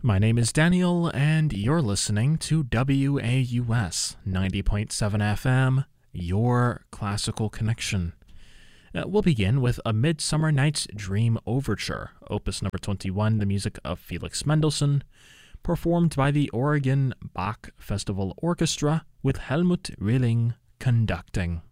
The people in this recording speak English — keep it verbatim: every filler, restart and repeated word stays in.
My name is Daniel, and you're listening to W A U S ninety point seven F M, your classical connection. Uh, we'll begin with A Midsummer Night's Dream Overture, opus number twenty-one, the music of Felix Mendelssohn, performed by the Oregon Bach Festival Orchestra with Helmut Rilling conducting.